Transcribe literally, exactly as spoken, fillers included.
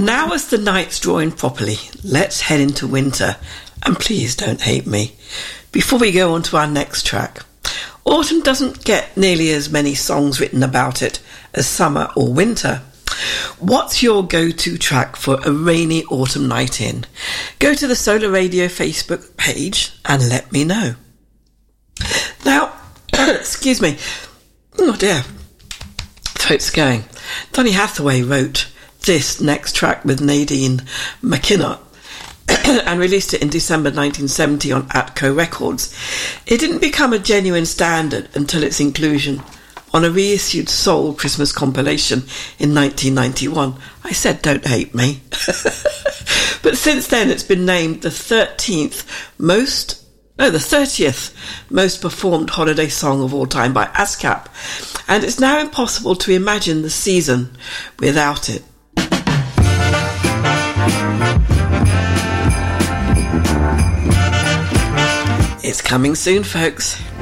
Now as the night's drawing properly, let's head into winter. And please don't hate me. Before we go on to our next track, autumn doesn't get nearly as many songs written about it as summer or winter. What's your go-to track for a rainy autumn night in? Go to the Solar Radio Facebook page and let me know. Now, excuse me. Oh dear, throat's going. Donny Hathaway wrote this next track with Nadine McKenna and released it in December nineteen seventy on Atco Records. It didn't become a genuine standard until its inclusion on a reissued Soul Christmas compilation in nineteen ninety-one. I said don't hate me. But since then it's been named the thirteenth most, no, the thirtieth most performed holiday song of all time by ASCAP, and it's now impossible to imagine the season without it. It's coming soon, folks.